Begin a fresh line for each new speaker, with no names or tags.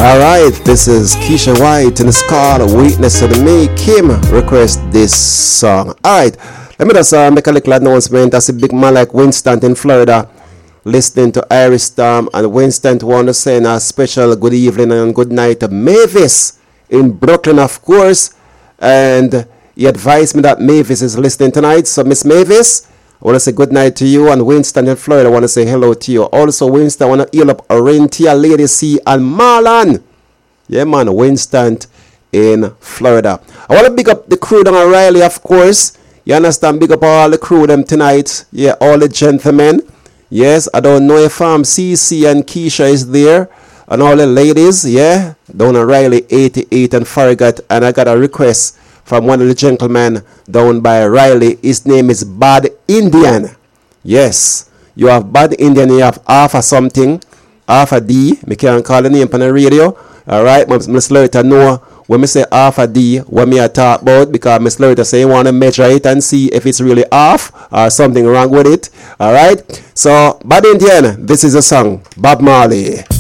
Alright, this is Keisha White and it's called Weakness to Me. Kim request this song. Alright, let me just make a little announcement. As a big man like Winston in Florida listening to Iris Storm, and Winston want to send a special good evening and good night to Mavis in Brooklyn, of course. And he advised me that Mavis is listening tonight. So Miss Mavis, I want to say good night to you, and Winston in Florida, I want to say hello to you. Also, Winston, I want to heal up Orentia, Lady C, and Marlon. Yeah, man, Winston in Florida. I want to big up the crew down at Riley, of course. You understand? Big up all the crew them tonight. Yeah, all the gentlemen. Yes, I don't know if CC and Keisha is there. And all the ladies, yeah. Down at Riley 88 and Farragut. And I got a request from one of the gentlemen down by Riley. His name is Bad Indian. Yes, you have Bad Indian, you have half a something, half a D. Me can't call the name on the radio. Alright, Miss Loretta know when me say half a D, what me I talk about, because Miss Loretta say you want to measure it and see if it's really half or something wrong with it. Alright, so Bad Indian, this is a song, Bob Marley.